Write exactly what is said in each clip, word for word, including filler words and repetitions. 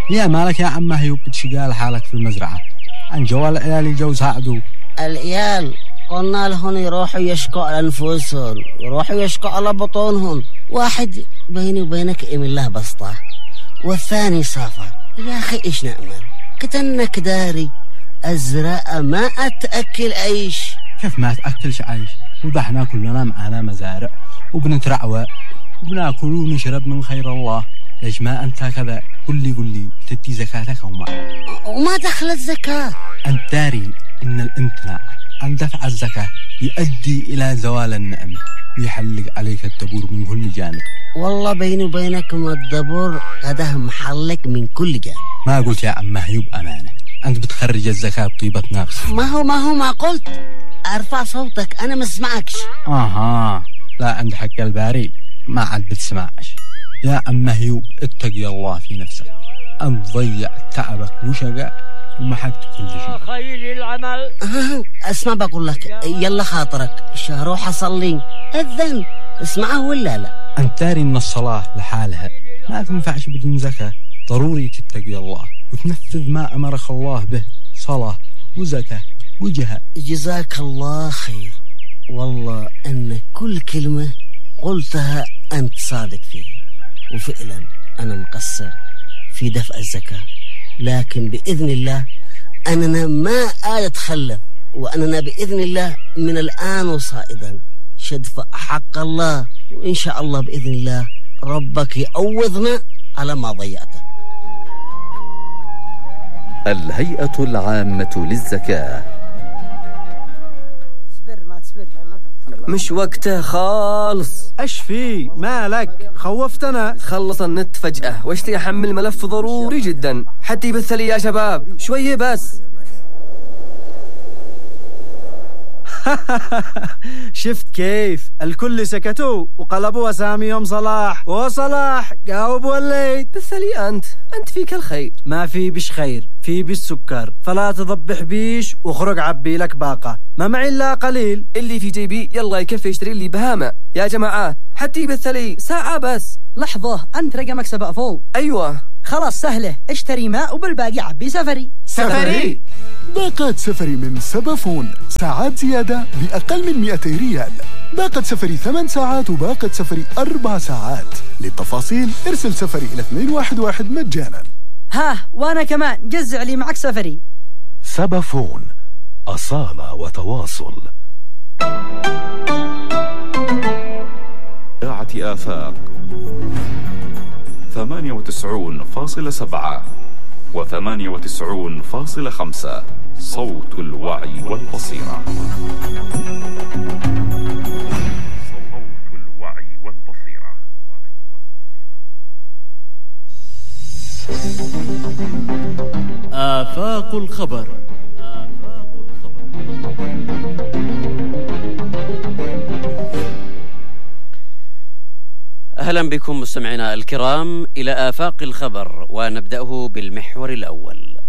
يا مالك يا عم هيوب بتشقال حالك في المزرعة؟ عن جوال العيال يجوا يساعدوا. العيال قلنا لهم يروحوا يشكوا على أنفسهم، يروحوا يشكوا على بطونهم. واحد بيني وبينك إم الله بسطة، والثاني سافر. يا أخي إيش نأمل؟ كتنك داري أزرق ما أتأكل عيش. كيف ما أتأكلش عيش؟ وضحنا كلنا معانا مزارع وبنترعوى وبناكل ونشرب من خير الله. ليش ما أنت كذا؟ قل لي قل لي تدي زكاتك وما وما دخلت زكاة؟ أنت داري إن الامتناع عن دفع الزكاة يؤدي إلى زوال النعمة ويحلق عليك الدبور من كل جانب. والله بيني وبينكم الدبور قده محلق من كل جانب. ما قلت يا عم هيوب أمانة، أنت بتخرج الزكاة بطيبة نفس. ما هو ما هو ما قلت أرفع صوتك أنا ما اسمعكش. آها لا، عند حق الباري ما عاد بتسمعش. يا عم هيوب اتقي الله في نفسك، أنت ضيع تعبك وشقاء ومحقت كل شيء. خير العمل. اسمع بقول لك، يلا خاطرك روح أصلي أذن، اسمعه ولا لا؟ أنت داري إن الصلاة لحالها ما تنفعش بدون زكاة. ضروري تتقي الله وتنفذ ما أمرك الله به، صلاة وزكاة وجهاد. جزاك الله خير، والله أن كل كلمة قلتها أنت صادق فيها، وفعلا أنا مقصر في دفع الزكاة، لكن بإذن الله أننا ما أتخلف، وأننا بإذن الله من الآن وصائدا شدفع حق الله، وإن شاء الله بإذن الله ربك يعوضنا على ما ضيعته. الهيئة العامة للزكاة. مش وقته خالص. ايش في مالك؟ خوفتنا. خلص النت فجأة واشتي احمل ملف ضروري جدا حتى يبث لي يا شباب شوية بس. شفت كيف الكل سكتوا وقلبوا اساميهم صلاح وصلاح جاوب وليت. بث لي انت انت فيك الخير. ما في بش خير، في بالسكر، فلا تضبح بيش واخرج عبي لك باقة، ما معي الا قليل. اللي في جيبي يلا يكفي يشتري لي بهامة يا جماعة حتى يبث لي ساعة بس. لحظة، انت رقمك سبق فوق. ايوه خلاص سهلة، اشتري ماء وبالباقي عبي سفري. سفري باقات سفري من سبافون، ساعات زيادة بأقل من مئتي ريال. باقة سفري ثمان ساعات وباقة سفري أربع ساعات. للتفاصيل ارسل سفري إلى اثنين واحد واحد مجانا. ها وانا كمان جزع لي معك سفري. سبافون، أصالة وتواصل. إذاعة آفاق ثمانية وتسعون فاصلة سبعة وثمانية وتسعون فاصلة خمسة، صوت الوعي والبصيرة. صوت الوعي والبصيرة. آفاق الخبر. أهلا بكم مستمعينا الكرام إلى آفاق الخبر، ونبدأه بالمحور الأول.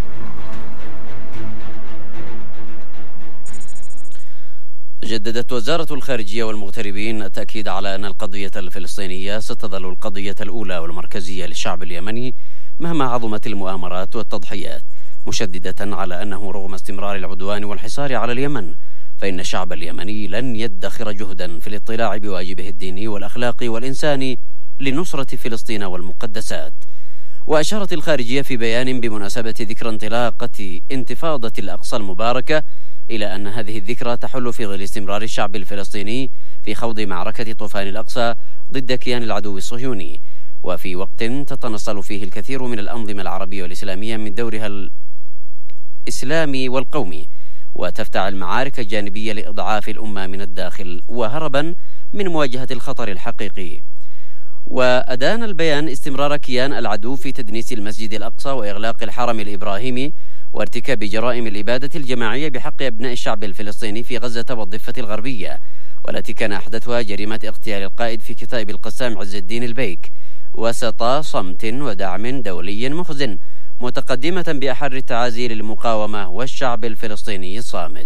جددت وزارة الخارجية والمغتربين التأكيد على أن القضية الفلسطينية ستظل القضية الأولى والمركزية للشعب اليمني مهما عظمت المؤامرات والتضحيات، مشددة على أنه رغم استمرار العدوان والحصار على اليمن فإن الشعب اليمني لن يدخر جهدا في الاطلاع بواجبه الديني والأخلاقي والإنساني لنصرة فلسطين والمقدسات. وأشارت الخارجية في بيان بمناسبة ذكرى انطلاقة انتفاضة الأقصى المباركة إلى أن هذه الذكرى تحل في ظل استمرار الشعب الفلسطيني في خوض معركة طوفان الأقصى ضد كيان العدو الصهيوني، وفي وقت تتنصل فيه الكثير من الأنظمة العربية والإسلامية من دورها الإسلامي والقومي، وتفتعل معارك جانبية لإضعاف الأمة من الداخل وهربا من مواجهة الخطر الحقيقي. وأدان البيان استمرار كيان العدو في تدنيس المسجد الأقصى وإغلاق الحرم الإبراهيمي وارتكاب جرائم الإبادة الجماعية بحق أبناء الشعب الفلسطيني في غزة والضفة الغربية، والتي كان أحدثها جريمة اغتيال القائد في كتائب القسام عز الدين البيك، وسط صمت ودعم دولي مخزن، متقدمة بأحر التعازي للمقاومة والشعب الفلسطيني الصامد.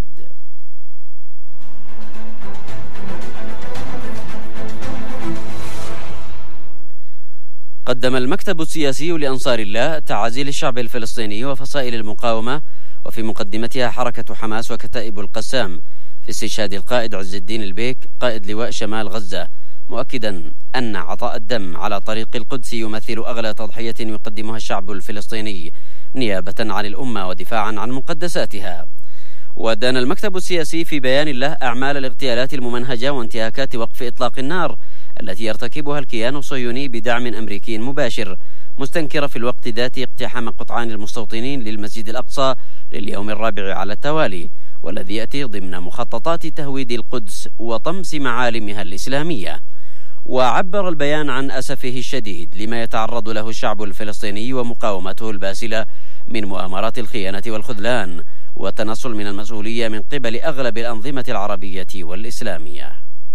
قدم المكتب السياسي لأنصار الله تعازي للشعب الفلسطيني وفصائل المقاومة، وفي مقدمتها حركة حماس وكتائب القسام، في استشهاد القائد عز الدين البيك قائد لواء شمال غزة، مؤكدا أن عطاء الدم على طريق القدس يمثل أغلى تضحية يقدمها الشعب الفلسطيني نيابة عن الأمة ودفاعا عن مقدساتها. ودان المكتب السياسي في بيان له أعمال الاغتيالات الممنهجة وانتهاكات وقف إطلاق النار التي يرتكبها الكيان الصهيوني بدعم أمريكي مباشر، مستنكرة في الوقت ذاته اقتحام قطعان المستوطنين للمسجد الأقصى لليوم الرابع على التوالي، والذي يأتي ضمن مخططات تهويد القدس وطمس معالمها الإسلامية. وعبر البيان عن أسفه الشديد لما يتعرض له الشعب الفلسطيني ومقاومته الباسلة من مؤامرات الخيانة والخذلان والتنصل من المسؤولية من قبل أغلب الأنظمة العربية والإسلامية.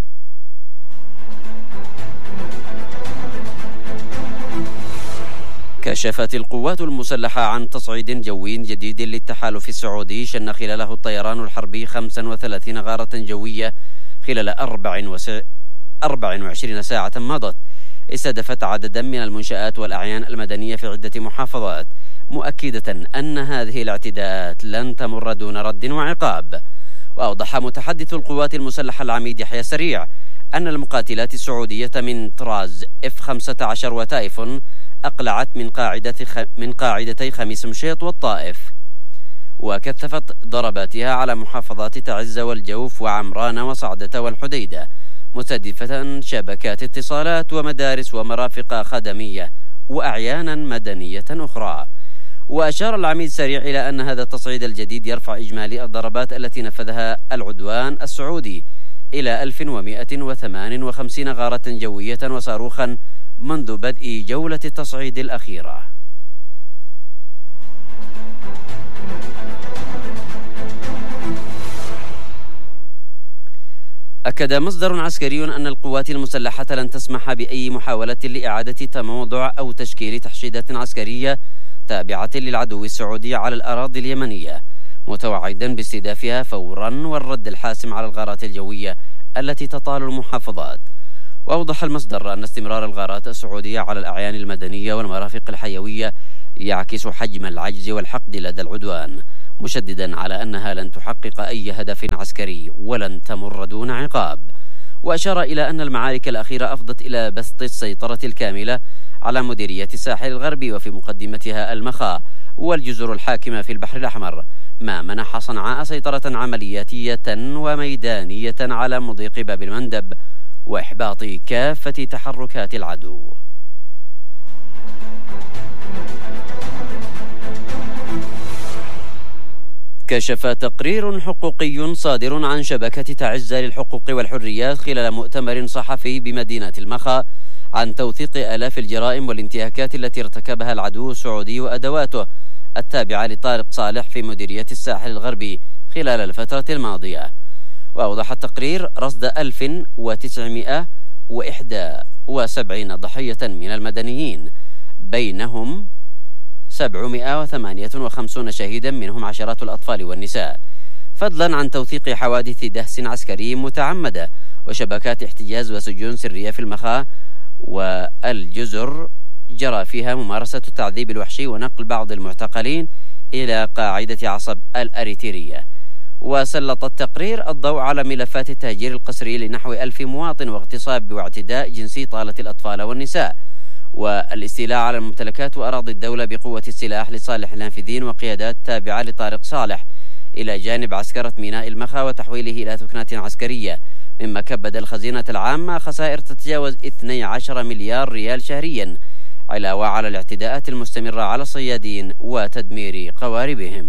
كشفت القوات المسلحة عن تصعيد جوي جديد للتحالف السعودي شن خلاله الطيران الحربي خمسة وثلاثين غارة جوية خلال أربع وعشرين ساعة مضت، استهدفت عددا من المنشآت والأعيان المدنية في عدة محافظات، مؤكدة أن هذه الاعتداءات لن تمر دون رد وعقاب. وأوضح متحدث القوات المسلحة العميد يحيى السريع أن المقاتلات السعودية من طراز إف خمسة عشر وتائف أقلعت من قاعدة خ... من قاعدتي خميس مشيط والطائف، وكثفت ضرباتها على محافظات تعز والجوف وعمران وصعدة والحديدة، مستهدفة شبكات اتصالات ومدارس ومرافق خدمية وأعيانا مدنية أخرى. وأشار العميد سريع إلى أن هذا التصعيد الجديد يرفع إجمالي الضربات التي نفذها العدوان السعودي إلى ألف ومئة وثمانية وخمسين غارة جوية وصاروخا منذ بدء جولة التصعيد الأخيرة. أكد مصدر عسكري أن القوات المسلحة لن تسمح بأي محاولة لإعادة تموضع أو تشكيل تحشيدات عسكرية تابعة للعدو السعودي على الأراضي اليمنية، متوعدا باستهدافها فورا والرد الحاسم على الغارات الجوية التي تطال المحافظات. وأوضح المصدر أن استمرار الغارات السعودية على الأعيان المدنية والمرافق الحيوية يعكس حجم العجز والحقد لدى العدوان، مشددا على أنها لن تحقق أي هدف عسكري ولن تمر دون عقاب. وأشار إلى أن المعارك الأخيرة أفضت إلى بسط السيطرة الكاملة على مديرية الساحل الغربي وفي مقدمتها المخا والجزر الحاكمة في البحر الأحمر، ما منح صنعاء سيطرة عملياتية وميدانية على مضيق باب المندب وإحباط كافة تحركات العدو. كشف تقرير حقوقي صادر عن شبكة تعز للحقوق والحريات خلال مؤتمر صحفي بمدينة المخا عن توثيق آلاف الجرائم والانتهاكات التي ارتكبها العدو السعودي وأدواته التابعة لطارق صالح في مديرية الساحل الغربي خلال الفترة الماضية. وأوضح التقرير رصد ألف وتسعمئة وإحدى وسبعين ضحية من المدنيين، بينهم سبعمئة وثمانية وخمسين شهيدا منهم عشرات الأطفال والنساء، فضلا عن توثيق حوادث دهس عسكري متعمدة وشبكات احتجاز وسجون سرية في المخا والجزر جرى فيها ممارسة التعذيب الوحشي ونقل بعض المعتقلين إلى قاعدة عصب الأريترية. وسلط التقرير الضوء على ملفات التهجير القسري لنحو ألف مواطن واغتصاب واعتداء جنسي طالة الأطفال والنساء، والاستيلاء على الممتلكات وأراضي الدولة بقوة السلاح لصالح النافذين وقيادات تابعة لطارق صالح، إلى جانب عسكرة ميناء المخا وتحويله إلى ثكنات عسكرية، مما كبد الخزينة العامة خسائر تتجاوز اثني عشر مليار ريال شهريا، علاوة على الاعتداءات المستمرة على الصيادين وتدمير قواربهم.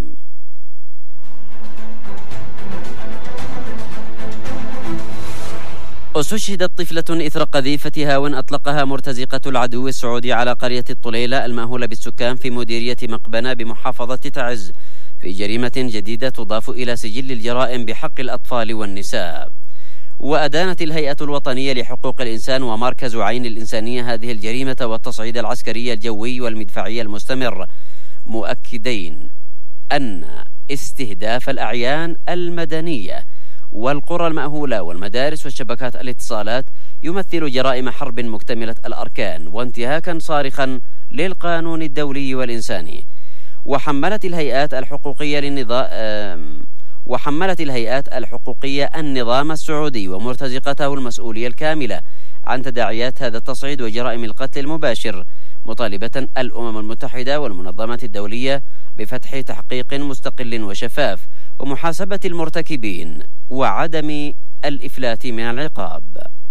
استشهدت طفلة إثر قذيفة هاو أطلقها مرتزقة العدو السعودي على قرية الطليلة المأهولة بالسكان في مديرية مقبنة بمحافظة تعز في جريمة جديدة تضاف إلى سجل الجرائم بحق الأطفال والنساء. وأدانت الهيئة الوطنية لحقوق الإنسان ومركز عين الإنسانية هذه الجريمة والتصعيد العسكري الجوي والمدفعي المستمر، مؤكدين أن استهداف الأعيان المدنية والقرى المأهولة والمدارس وشبكات الاتصالات يمثل جرائم حرب مكتملة الأركان وانتهاكا صارخا للقانون الدولي والإنساني. وحملت الهيئات الحقوقية للنظام وحملت الهيئات الحقوقية النظام السعودي ومرتزقته المسؤولية الكاملة عن تداعيات هذا التصعيد وجرائم القتل المباشر، مطالبة الأمم المتحدة والمنظمات الدولية بفتح تحقيق مستقل وشفاف ومحاسبة المرتكبين وعدم الإفلات من العقاب.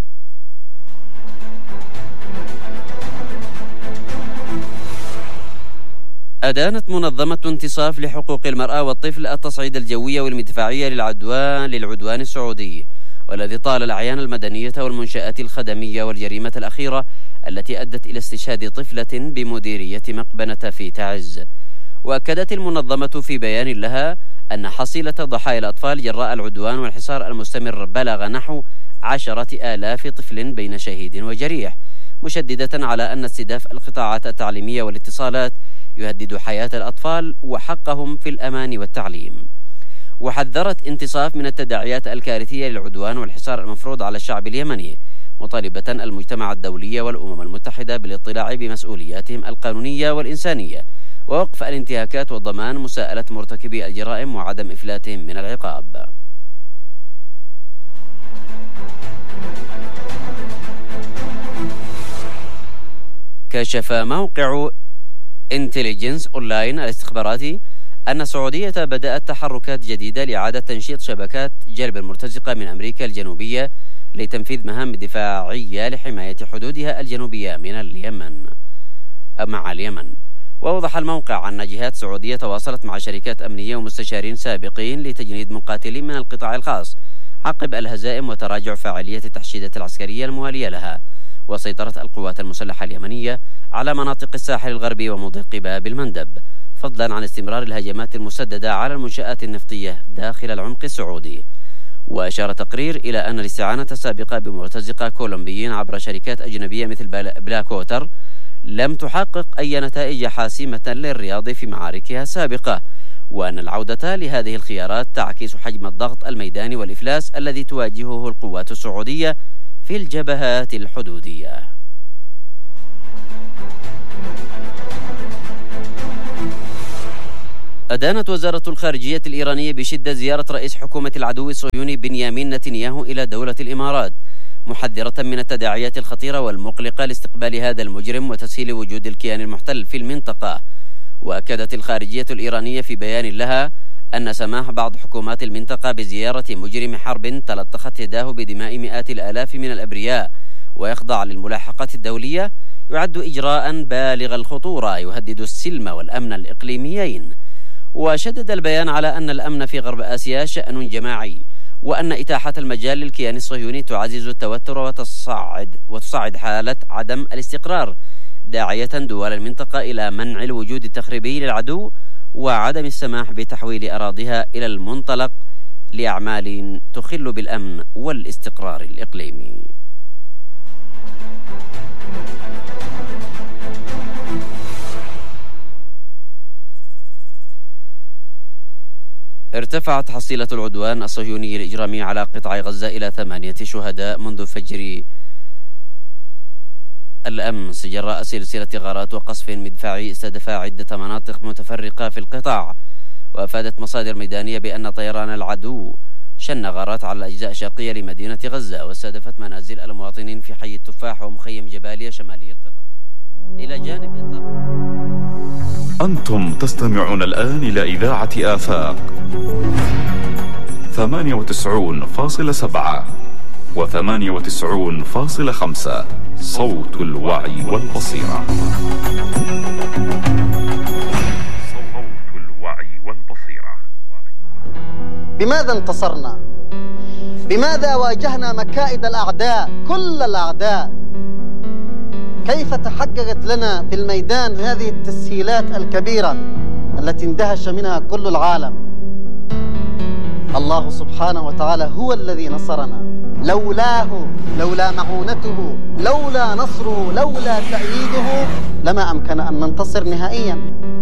أدانت منظمة انتصاف لحقوق المرأة والطفل التصعيد الجوي والمدفعية للعدوان للعدوان السعودي، والذي طال الأعيان المدنية والمنشآت الخدمية والجريمة الأخيرة التي أدت إلى استشهاد طفلة بمديرية مقبنة في تعز. وأكدت المنظمة في بيان لها أن حصيلة ضحايا الأطفال جراء العدوان والحصار المستمر بلغ نحو عشرة آلاف طفل بين شهيد وجريح، مشددة على أن استهداف القطاعات التعليمية والاتصالات يهدد حياة الأطفال وحقهم في الأمان والتعليم. وحذرت انتصاف من التداعيات الكارثية للعدوان والحصار المفروض على الشعب اليمني، مطالبة المجتمع الدولي والأمم المتحدة بالاطلاع بمسؤولياتهم القانونية والإنسانية ووقف الانتهاكات وضمان مساءلة مرتكبي الجرائم وعدم إفلاتهم من العقاب. كشف موقع انتليجنس أونلاين الاستخباراتي أن السعودية بدأت تحركات جديدة لإعادة تنشيط شبكات جلب المرتزقة من أمريكا الجنوبية لتنفيذ مهام دفاعية لحماية حدودها الجنوبية من اليمن مع اليمن. وأوضح الموقع أن جهات سعودية تواصلت مع شركات أمنية ومستشارين سابقين لتجنيد مقاتلين من القطاع الخاص عقب الهزائم وتراجع فاعلية التحشيدات العسكرية الموالية لها، وسيطرة القوات المسلحة اليمنية على مناطق الساحل الغربي ومضيق باب المندب، فضلا عن استمرار الهجمات المسددة على المنشآت النفطية داخل العمق السعودي. وأشار تقرير إلى أن الاستعانة السابقة بمرتزقة كولومبيين عبر شركات أجنبية مثل بلاك ووتر لم تحقق أي نتائج حاسمة للرياض في معاركها السابقة، وأن العودة لهذه الخيارات تعكس حجم الضغط الميداني والإفلاس الذي تواجهه القوات السعودية في الجبهات الحدودية. أدانت وزارة الخارجية الإيرانية بشدة زيارة رئيس حكومة العدو الصهيوني بنيامين نتنياهو إلى دولة الإمارات، محذرة من التداعيات الخطيرة والمقلقة لاستقبال هذا المجرم وتسهيل وجود الكيان المحتل في المنطقة. وأكدت الخارجية الإيرانية في بيان لها أن سماح بعض حكومات المنطقة بزيارة مجرم حرب تلطخت يداه بدماء مئات الآلاف من الأبرياء ويخضع للملاحقة الدولية يعد إجراء بالغ الخطورة يهدد السلم والأمن الإقليميين. وشدد البيان على أن الأمن في غرب آسيا شأن جماعي، وأن إتاحة المجال للكيان الصهيوني تعزز التوتر وتصعد وتصعد حالة عدم الاستقرار، داعية دول المنطقة إلى منع الوجود التخريبي للعدو وعدم السماح بتحويل أراضيها إلى المنطلق لأعمال تخل بالأمن والاستقرار الإقليمي. ارتفعت حصيلة العدوان الصهيوني الإجرامي على قطاع غزة إلى ثمانية شهداء منذ فجر الأمس جراء سلسلة غارات وقصف مدفعي استهدف عدة مناطق متفرقة في القطاع. وأفادت مصادر ميدانية بأن طيران العدو شن غارات على الأجزاء الشرقية لمدينة غزة واستهدفت منازل المواطنين في حي التفاح ومخيم جباليا شمالي القطاع، إلى جانب إطلاق. أنتم تستمعون الآن إلى إذاعة آفاق ثمانية وتسعون فاصلة سبعة وثمانية وتسعون فاصلة خمسة صوت الوعي والبصيرة. صوت الوعي والبصيرة. بماذا انتصرنا؟ بماذا واجهنا مكائد الأعداء كل الأعداء؟ كيف تحققت لنا في الميدان هذه التسهيلات الكبيرة التي اندهش منها كل العالم؟ الله سبحانه وتعالى هو الذي نصرنا، لولاه لولا معونته لولا نصره لولا تأييده لما أمكن أن ننتصر نهائيا.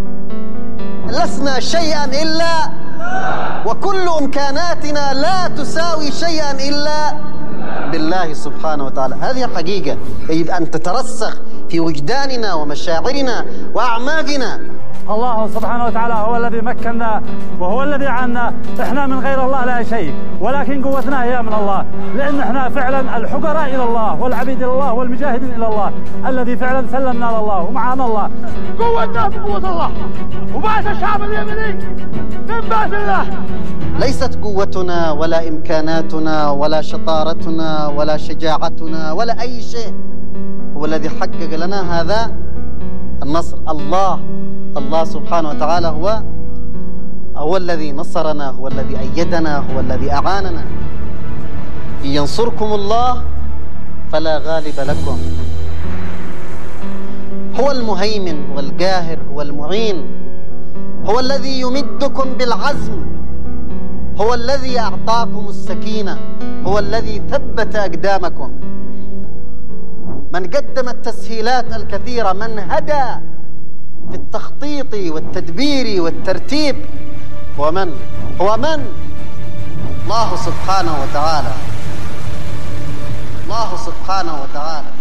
لسنا شيئا إلا وكل إمكاناتنا لا تساوي شيئا إلا بالله سبحانه وتعالى. هذه حقيقة يجب أن تترسخ في وجداننا ومشاعرنا وأعماقنا. الله سبحانه وتعالى هو الذي مكننا وهو الذي عنا. احنا من غير الله لا شيء، ولكن قوتنا هي من الله، لأن احنا فعلا الحقراء إلى الله والعبيد إلى الله والمجاهدين إلى الله، الذي فعلا سلمنا لله ومعنا الله. قوتنا بقوة الله وبعث الشعب اليمني من بعث الله. ليست قوتنا ولا إمكاناتنا ولا شطارتنا ولا شجاعتنا ولا أي شيء هو الذي حقق لنا هذا النصر. الله الله سبحانه وتعالى هو هو الذي نصرنا، هو الذي أيدنا، هو الذي أعاننا. إن ينصركم الله فلا غالب لكم. هو المهيمن والقاهر والمعين، هو الذي يمدكم بالعزم، هو الذي أعطاكم السكينة، هو الذي ثبت أقدامكم. من قدم التسهيلات الكثيرة، من هدى في التخطيط والتدبير والترتيب، هو من؟ هو من؟ الله سبحانه وتعالى. الله سبحانه وتعالى.